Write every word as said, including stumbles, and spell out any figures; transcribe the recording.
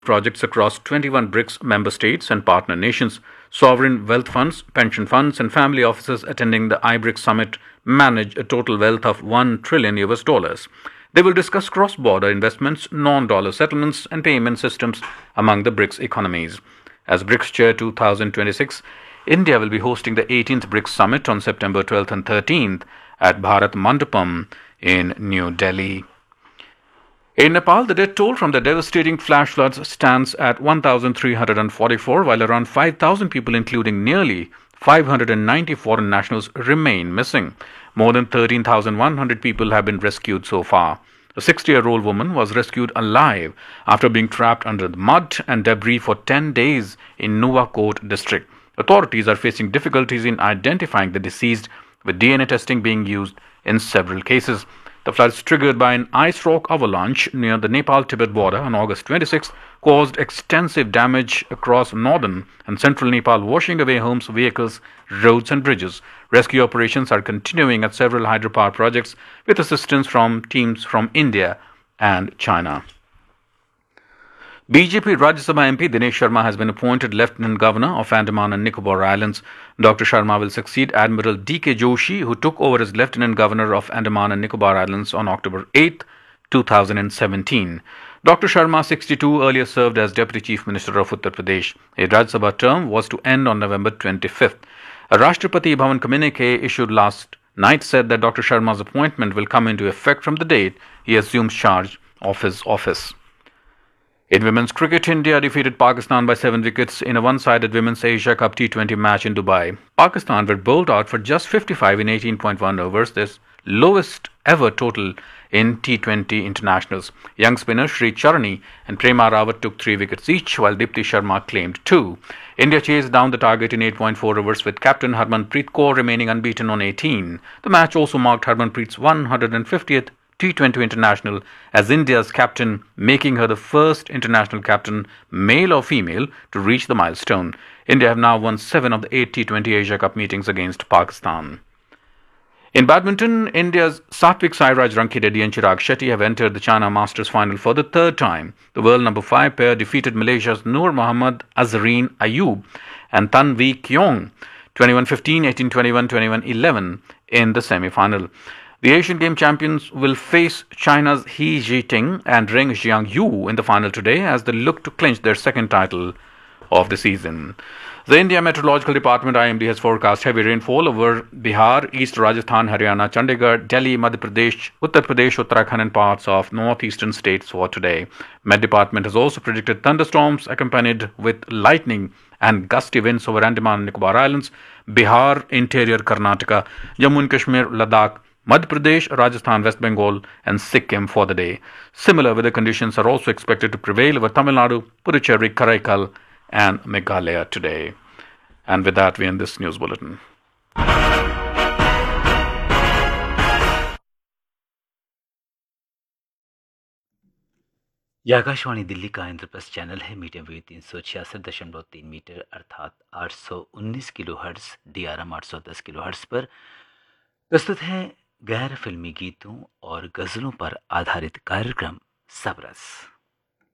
projects across twenty-one BRICS member states and partner nations. Sovereign wealth funds, pension funds, and family offices attending the I BRICS summit manage a total wealth of one trillion U S dollars. They will discuss cross border investments, non dollar settlements, and payment systems among the BRICS economies. As BRICS Chair two thousand twenty-six, India will be hosting the eighteenth BRICS Summit on September twelfth and thirteenth at Bharat Mandapam in New Delhi. In Nepal, the death toll from the devastating flash floods stands at one thousand three hundred forty-four, while around five thousand people, including nearly five hundred ninety foreign nationals, remain missing. More than thirteen thousand one hundred people have been rescued so far. A sixty-year-old woman was rescued alive after being trapped under the mud and debris for ten days in Nuwakot district. Authorities are facing difficulties in identifying the deceased, with D N A testing being used in several cases. The floods, triggered by an ice rock avalanche near the Nepal-Tibet border on August twenty-sixth, caused extensive damage across northern and central Nepal, washing away homes, vehicles, roads and bridges. Rescue operations are continuing at several hydropower projects with assistance from teams from India and China. B J P Rajya Sabha M P Dinesh Sharma has been appointed Lieutenant Governor of Andaman and Nicobar Islands. Doctor Sharma will succeed Admiral D K Joshi, who took over as Lieutenant Governor of Andaman and Nicobar Islands on October eighth, two thousand seventeen. Doctor Sharma, sixty-two, earlier served as Deputy Chief Minister of Uttar Pradesh. His Rajya Sabha term was to end on November twenty-fifth. A Rashtrapati Bhavan communique issued last night said that Doctor Sharma's appointment will come into effect from the date he assumes charge of his office. In women's cricket, India defeated Pakistan by seven wickets in a one-sided Women's Asia Cup T twenty match in Dubai. Pakistan were bowled out for just fifty-five in eighteen point one overs, this lowest ever total in T twenty internationals. Young spinners Sri Charani and Prema Rawat took three wickets each, while Dipti Sharma claimed two. India chased down the target in eight point four overs, with captain Harmanpreet Kaur remaining unbeaten on eighteen. The match also marked Harmanpreet's one hundred fiftieth T twenty international as India's captain, making her the first international captain, male or female, to reach the milestone. India have now won seven of the eight T twenty Asia Cup meetings against Pakistan. In badminton, India's Satvik Sairaj Rankireddy and Chirag Shetty have entered the China Masters final for the third time. The world number five pair defeated Malaysia's Noor Mohammad Azreen Ayub and Tan Wee Kyong twenty-one fifteen, eighteen twenty-one, twenty-one eleven in the semi-final. The Asian Game champions will face China's He Jiting and Ring Jiangyu in the final today as they look to clinch their second title of the season. The India Meteorological Department I M D has forecast heavy rainfall over Bihar, East Rajasthan, Haryana, Chandigarh, Delhi, Madhya Pradesh, Uttar Pradesh, Uttarakhand and parts of northeastern states for today. Met Department has also predicted thunderstorms accompanied with lightning and gusty winds over Andaman and Nicobar Islands, Bihar, interior Karnataka, Jammu and Kashmir, Ladakh, Madhya Pradesh, Rajasthan, West Bengal and Sikkim for the day. Similar weather conditions are also expected to prevail over Tamil Nadu, Puducherry, Karaikal and Meghalaya today. And with that, we end this news bulletin. यह आकाशवाणी दिल्ली का Indraprastha channel है। Medium wave तीन सौ छियासठ दशमलव तीन metre अर्थात आठ सौ उन्नीस kilo hertz, D R M आठ सौ दस किलो हर्ट्ज पर प्रस्तुत है गैर फिल्मी गीतों और गज़लों पर आधारित कार्यक्रम सबरस।